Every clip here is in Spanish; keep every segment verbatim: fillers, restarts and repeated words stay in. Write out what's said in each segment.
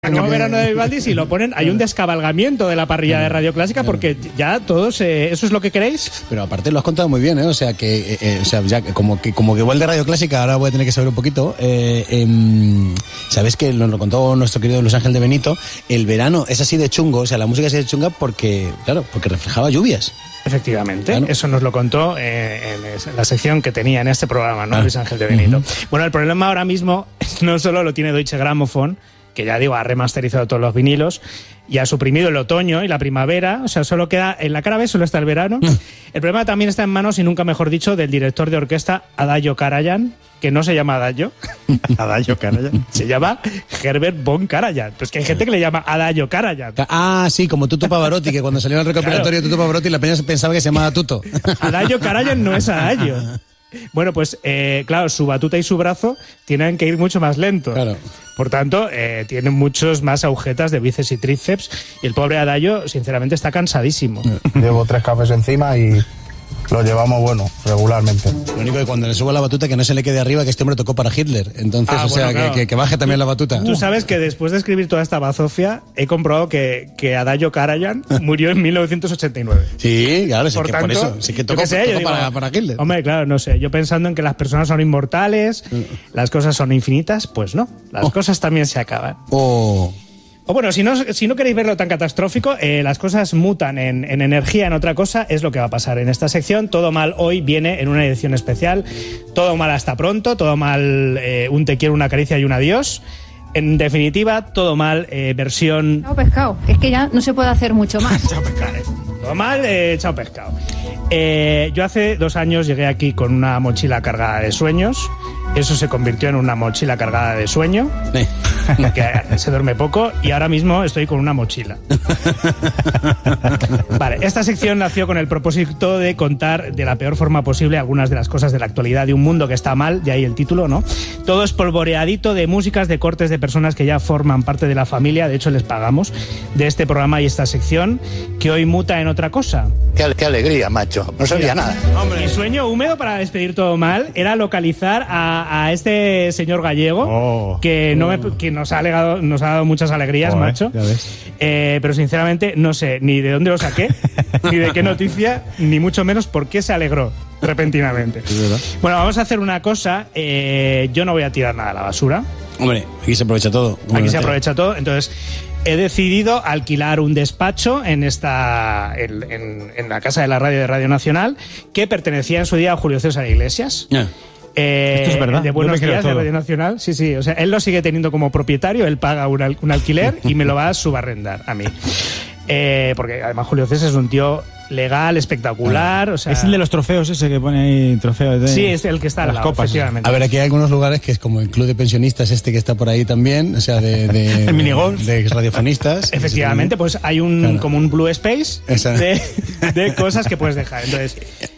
El nuevo verano de Vivaldi, si lo ponen, hay un descabalgamiento de la parrilla de Radio Clásica porque ya todos, eh, ¿eso es lo que queréis? Pero aparte lo has contado muy bien, ¿eh? O sea, que, eh, o sea, ya como que como que igual de Radio Clásica, ahora voy a tener que saber un poquito. Eh, eh, Sabes que nos lo contó nuestro querido Luis Ángel de Benito, el verano es así de chungo, o sea, la música es así de chunga porque, claro, porque reflejaba lluvias. Efectivamente, claro. Eso nos lo contó eh, en la sección que tenía en este programa, ¿no? Ah. Luis Ángel de Benito. Uh-huh. Bueno, el problema ahora mismo no solo lo tiene Deutsche Grammophon, que ya digo, ha remasterizado todos los vinilos y ha suprimido el otoño y la primavera, o sea, solo queda, en la cara B solo está el verano. Mm. El problema también está en manos, y nunca mejor dicho, del director de orquesta Adagio Karajan, que no se llama Adagio. Adagio Karajan. Se llama Herbert von Karajan. Pues que hay gente que le llama Adagio Karajan. Ah, sí, como Tuto Pavarotti, que cuando salió el recopilatorio de Tuto Pavarotti la peña pensaba que se llamaba Tuto. Adagio Karajan no es Adagio. Bueno, pues eh, claro, su batuta y su brazo tienen que ir mucho más lento. Claro. Por tanto, eh, tienen muchos más agujetas de bíceps y tríceps y el pobre Adagio, sinceramente, está cansadísimo. Llevo tres cafés encima y lo llevamos, bueno, regularmente. Lo único que cuando le suba la batuta que no se le quede arriba, que este hombre tocó para Hitler. Entonces, ah, o sea, bueno, claro. que, que, que baje también la batuta. Tú sabes que después de escribir toda esta bazofia, he comprobado que, que Adagio Karajan murió en mil novecientos ochenta y nueve. Sí, claro, sí por, que tanto, por eso. Sí que tocó, sé, tocó digo, para, para Hitler. Hombre, claro, no sé. Yo pensando en que las personas son inmortales, las cosas son infinitas, pues no. Las oh. cosas también se acaban. Oh. O bueno, si no, si no queréis verlo tan catastrófico, eh, las cosas mutan en, en energía, en otra cosa, es lo que va a pasar en esta sección. Todo mal hoy viene en una edición especial. Todo mal hasta pronto, todo mal eh, un te quiero, una caricia y un adiós. En definitiva, todo mal, eh, versión... Chao pescado, es que ya no se puede hacer mucho más. Chao pescado, eh. Todo mal, eh, chao pescado. Eh, yo hace dos años llegué aquí con una mochila cargada de sueños. Eso se convirtió en una mochila cargada de sueño, eh. que se duerme poco, y ahora mismo estoy con una mochila. Vale, esta sección nació con el propósito de contar de la peor forma posible algunas de las cosas de la actualidad de un mundo que está mal, de ahí el título, ¿no? Todo espolvoreadito de músicas, de cortes de personas que ya forman parte de la familia, de hecho les pagamos, de este programa y esta sección, que hoy muta en otra cosa. Qué, qué alegría, macho, no sabía nada. Hombre. Mi sueño húmedo para despedir todo mal era localizar a, a este señor gallego, oh, que, no me, que nos, ha legado, nos ha dado muchas alegrías, oh, macho. Eh, eh, pero sinceramente no sé ni de dónde lo saqué, ni de qué noticia, ni mucho menos por qué se alegró repentinamente. Bueno, vamos a hacer una cosa. Eh, yo no voy a tirar nada a la basura. Hombre, aquí se aprovecha todo. Aquí se aprovecha todo, entonces... He decidido alquilar un despacho en esta en, en, en la casa de la radio de Radio Nacional que pertenecía en su día a Julio César Iglesias. Yeah. Eh, Esto es verdad. De Buenos Días de Radio Nacional. Sí, sí. O sea, él lo sigue teniendo como propietario, él paga un, al, un alquiler y me lo va a subarrendar a mí. Eh, porque además Julio César es un tío legal, espectacular. O sea, es el de los trofeos ese que pone ahí trofeos de... Sí, es el que está las al lado, copas. Efectivamente. A ver, aquí hay algunos lugares que es como el club de pensionistas este que está por ahí también, o sea, de... de el minigolf. De, de radiofonistas. Efectivamente, pues hay un claro. como un Blue Space de, de cosas que puedes dejar. Entonces...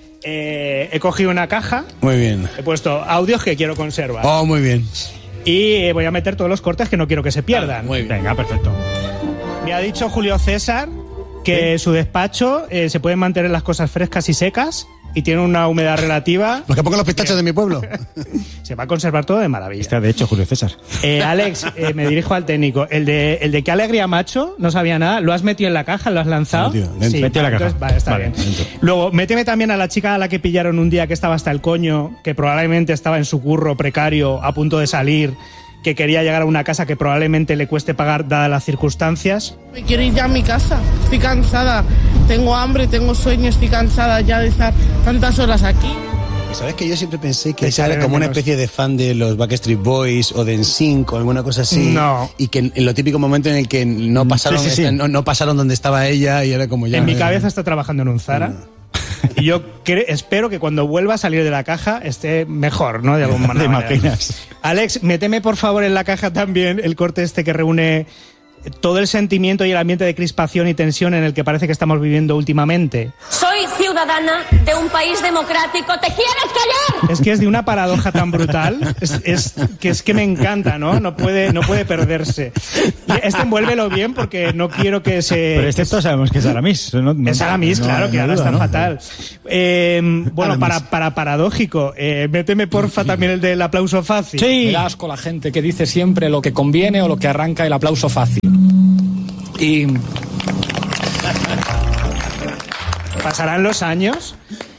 Eh, he cogido una caja. Muy bien. He puesto audios que quiero conservar. Oh, muy bien. Y voy a meter todos los cortes que no quiero que se pierdan. Ah, muy bien. Venga, perfecto. Me ha dicho Julio César que ¿sí? su despacho eh, se pueden mantener las cosas frescas y secas y tiene una humedad relativa. Los que pongan los pistachos de mi pueblo. Se va a conservar todo de maravilla. Está de hecho Julio César. Eh, Alex, eh, me dirijo al técnico. El de, el de qué alegría, macho, no sabía nada. ¿Lo has metido en la caja? ¿Lo has lanzado? No, tío, dentro. Sí, Metió en la caja. Entonces, vale, está vale, bien. dentro. Luego, méteme también a la chica a la que pillaron un día que estaba hasta el coño, que probablemente estaba en su curro precario, a punto de salir, que quería llegar a una casa que probablemente le cueste pagar dadas las circunstancias. Me quiero ir ya a mi casa, estoy cansada, tengo hambre, tengo sueño, estoy cansada ya de estar tantas horas aquí. ¿Sabes que yo siempre pensé que esa era como una especie de fan de los Backstreet Boys o de N Sync o alguna cosa así? No. Y que en lo típico momento en el que no pasaron, sí, sí, sí. No, no pasaron donde estaba ella y era como ya... En mi eh, cabeza está trabajando en un Zara. No. Y yo cre- espero que cuando vuelva a salir de la caja esté mejor, ¿no? De alguna manera. ¿Te imaginas? Alex, méteme por favor en la caja también el corte este que reúne todo el sentimiento y el ambiente de crispación y tensión en el que parece que estamos viviendo últimamente. Soy ciudadana de un país democrático. ¿Te quieres callar? Es que es de una paradoja tan brutal, es, es que es que me encanta, ¿no? No puede, no puede perderse. Y este envuélvelo bien porque no quiero que se... Pero este todos sabemos que es Aramis. ¿no? Es Aramis, no, claro, no, que no ahora duda, está ¿no? fatal. Eh, bueno, para, para paradójico, eh, méteme porfa también el del aplauso fácil. Sí. Me da asco la gente que dice siempre lo que conviene o lo que arranca el aplauso fácil. Y... Pasarán los años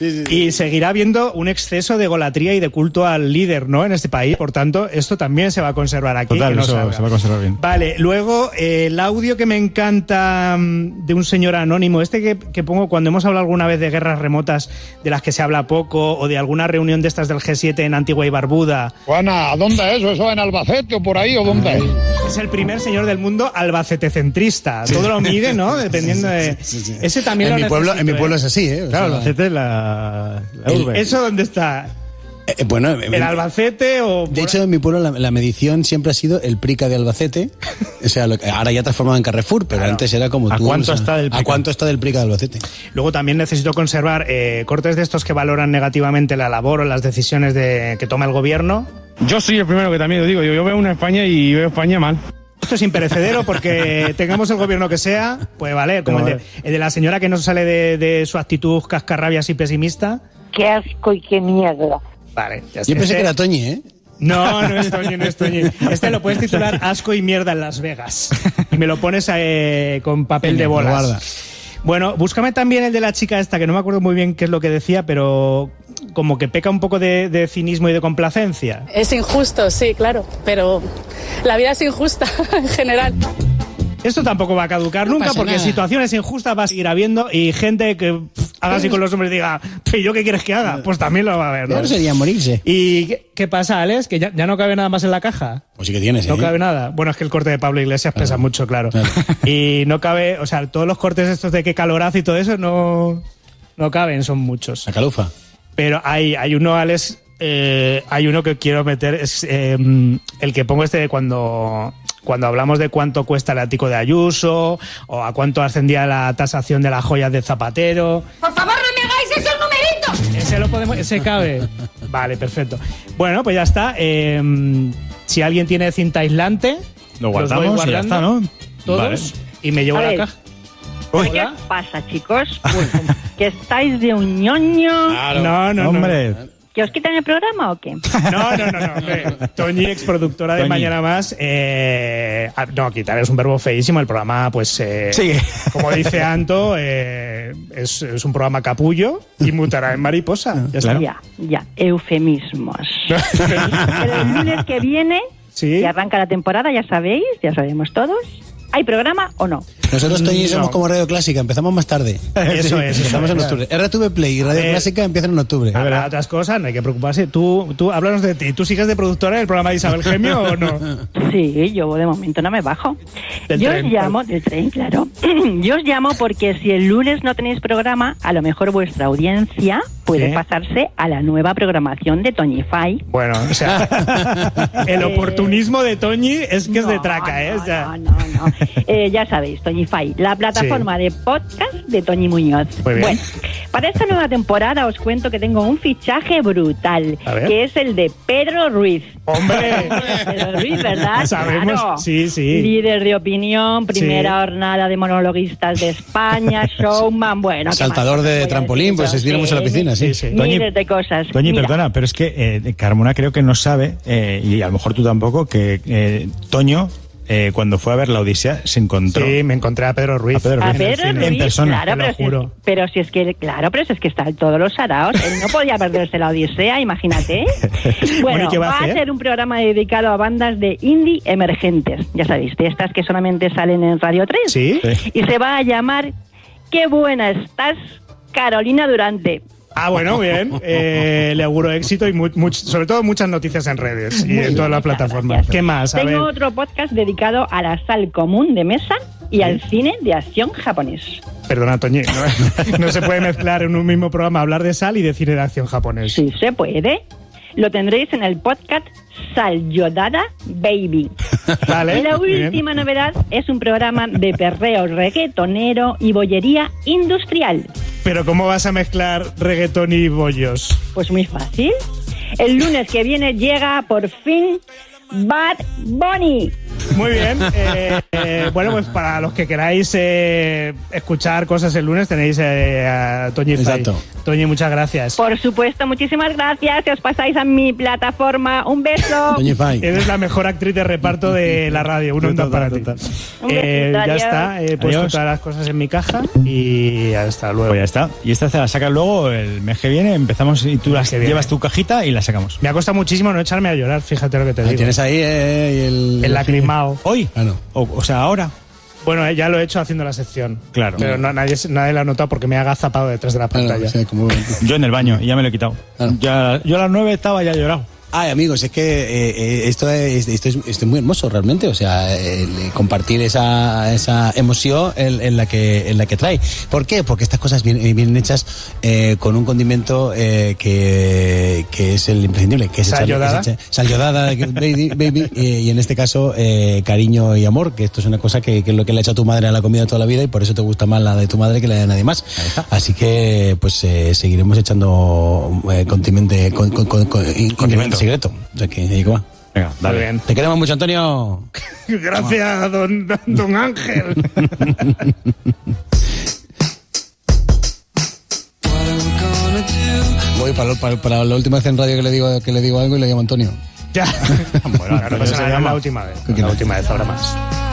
y seguirá habiendo un exceso de golatría y de culto al líder, ¿no? En este país. Por tanto, esto también se va a conservar aquí. Total, que no eso salga. se va a conservar bien. Vale, luego eh, el audio que me encanta mm, de un señor anónimo, este que, que pongo cuando hemos hablado alguna vez de guerras remotas de las que se habla poco o de alguna reunión de estas del G siete en Antigua y Barbuda. Juana, ¿dónde es eso? ¿Eso en Albacete o por ahí o dónde es? Es el primer señor del mundo albacete-centrista. Todo lo mide, ¿no? Dependiendo de... Sí, sí, sí. Ese también en lo mi pueblo, en mi necesito, pueblo ¿eh? es así, ¿eh? O Claro, sea, Albacete la, la el- urbe. ¿Eso dónde está? eh, bueno, ¿El Albacete o...? de hecho, en mi pueblo la, la medición siempre ha sido el Prica de Albacete. O sea, lo que- ahora ya transformado en Carrefour, pero Claro. antes era como ¿A tú. cuánto o sea, está del ¿A Prica? cuánto está del Prica de Albacete? Luego también necesito conservar eh, cortes de estos que valoran negativamente la labor o las decisiones de, que toma el gobierno. Yo soy el primero que también lo digo. Yo, yo veo una España y veo España mal. Esto es imperecedero porque tengamos el gobierno que sea, pues vale, como el de, el de la señora que no sale de, de su actitud cascarrabias y pesimista. Qué asco y qué mierda. Vale, ya Yo está. pensé Este- que era Toñi, ¿eh? No, no es Toñi, no es Toñi. Este lo puedes titular Asco y mierda en Las Vegas. Y me lo pones eh, con papel de Genial, lo bolas. guarda. Bueno, búscame también el de la chica esta, que no me acuerdo muy bien qué es lo que decía, pero como que peca un poco de, de cinismo y de complacencia. Es injusto, sí, claro, pero la vida es injusta en general. Esto tampoco va a caducar No nunca pasa porque nada. situaciones injustas va a seguir habiendo y gente que pff, haga así con los hombres y diga, ¿y yo qué quieres que haga? Pues también lo va a haber, ¿no? Claro, sería morirse. ¿Y qué, qué pasa, Alex? ¿Que ya, ya no cabe nada más en la caja? Pues sí que tienes, ¿eh? No cabe nada. Bueno, es que el corte de Pablo Iglesias pesa mucho, claro. Claro. Y no cabe, o sea, todos los cortes estos de qué calorazo y todo eso no, no caben, son muchos. La calufa. Pero hay, hay uno, Alex, eh, hay uno que quiero meter, es eh, el que pongo este de cuando, cuando hablamos de cuánto cuesta el ático de Ayuso o a cuánto ascendía la tasación de las joyas de Zapatero. Por favor, no me hagáis esos numeritos. Ese lo podemos, ese cabe. Vale, perfecto. Bueno, pues ya está. Eh, si alguien tiene cinta aislante, Lo los voy guardamos y ya está, guardando, ¿no? Todos Vale. y me llevo A la ver. caja. Uy. ¿Qué os pasa, chicos? Pues, que estáis de un ñoño. No, no, Hombre, ¿Que os quitan el programa o qué? no. No, no, no, no. hombre. Toñi, exproductora de Toñi. Mañana Más. Eh, ah, no, quitar es un verbo feísimo. El programa, pues, eh, Sigue. como dice Anto, eh, es, es un programa capullo y mutará en mariposa. Ya está. Claro. Ya, ya, eufemismos. Pero el lunes que viene, Sí. que arranca la temporada, ya sabéis, ya sabemos todos, ¿hay programa o no? Nosotros, Toñi, somos No. como Radio Clásica, empezamos más tarde. Eso es, eso Empezamos en es. octubre. R T V Play y Radio ver. Clásica empiezan en octubre. Habrá otras cosas, no hay que preocuparse. Tú, tú, háblanos de ti. ¿Tú sigues de productora del programa de Isabel Gemio o no? Sí, yo de momento no me bajo. Del Yo tren, os llamo, del tren, claro. Yo os llamo porque si el lunes no tenéis programa, a lo mejor vuestra audiencia puede Sí. pasarse a la nueva programación de Toñify. Bueno, o sea, el oportunismo de Toñi es que es de No, traca, ¿eh? no, O sea, no, no, no. Eh, ya sabéis, Toñify, la plataforma de podcast de Toñi Muñoz. Muy bien. Bueno, para esta nueva temporada os cuento que tengo un fichaje brutal, A ver. que es el de Pedro Ruiz. ¡Hombre! Pedro Ruiz, ¿verdad? Sabemos, Claro. sí, sí. Líder de opinión, primera Sí. jornada de monologuistas de España, showman, bueno. ¿qué Saltador más? de Voy a trampolín, decir pues yo? se tira mucho a la piscina, sí. Sí, sí. Toñi- Miles de cosas. Toñi, Mira, perdona, pero es que eh, Carmona creo que no sabe, eh, y a lo mejor tú tampoco, que eh, Toño, eh, cuando fue a ver la Odisea, se encontró. Sí, me encontré a Pedro Ruiz. A Pedro A Ruiz. en el Pedro cine. Ruiz, En persona, claro, te lo pero si, es, juro. pero si es que, claro, pero si es que está en todos los saraos, él no podía perderse la Odisea, imagínate. Bueno, Bueno, ¿y qué va a va a hacer? ser un programa dedicado a bandas de indie emergentes, ya sabéis, de estas que solamente salen en Radio tres. ¿Sí? Sí. Y se va a llamar Qué buena estás, Carolina Durante. Ah, bueno, bien. Eh, le auguro éxito y mu- much- sobre todo muchas noticias en redes y en todas las Muchas plataformas. gracias. ¿Qué más? A ver. Tengo otro podcast dedicado a la sal común de mesa y al cine de acción japonés. Perdona, Toñi, no, no se puede mezclar en un mismo programa hablar de sal y de cine de acción japonés. Sí se puede. lo tendréis en el podcast Salyodada Baby. Vale, y la muy bien. última novedad es un programa de perreo reggaetonero y bollería industrial. Pero ¿cómo vas a mezclar reggaetón y bollos? Pues muy fácil. El lunes que viene llega por fin Bad Bunny. Muy bien. Eh, eh, bueno, pues para los que queráis eh, escuchar cosas el lunes tenéis eh, a Toñi Fay. Exacto. Toñi, muchas gracias. Por supuesto, muchísimas gracias. Si os pasáis a mi plataforma, un beso. Toñi Fay. Eres la mejor actriz de reparto de la radio. Un onda para ti. Un Eh, besito, ya adiós. está. He puesto Adiós. todas las cosas en mi caja y hasta luego. Pues ya está. Y esta se la sacas luego el mes que viene. Empezamos y tú las que viene. llevas tu cajita y la sacamos. Me ha costado muchísimo no echarme a llorar, fíjate lo que te Ahí digo. tienes ahí eh, el... El lacrimao. ¿Hoy? Ah, no. O, o sea, ahora. Bueno, eh, ya lo he hecho haciendo la sección. Claro. Pero no, nadie, nadie lo ha notado porque me ha agazapado detrás de la Ah, no, pantalla. o sea, como... Yo en el baño y ya me lo he quitado. Claro. Ya, yo a las nueve estaba ya llorado. Ay, amigos, es que eh, eh, esto, es, esto, es, esto es muy hermoso realmente, o sea, el compartir esa, esa emoción en, en, la que, en la que trae. ¿Por qué? Porque estas cosas vienen, vienen hechas eh, con un condimento eh, que, que es el imprescindible, que es ¿Sal yodada? sal yodada, baby, baby y, y en este caso eh, cariño y amor, que esto es una cosa que, que es lo que le ha hecho a tu madre a la comida toda la vida y por eso te gusta más la de tu madre que la de nadie más. Así que pues eh, seguiremos echando eh, condimente, con, con, con, con, condimento secreto. O sea que ahí que va. Venga, dale. Muy bien. Te queremos mucho, Antonio. Gracias, don, don Ángel. Voy para, lo- para, para la última vez en radio que le digo que le digo algo y le llamo Antonio. Ya. Bueno, no pasa se nada, llama. la última vez. La última vez, ahora más.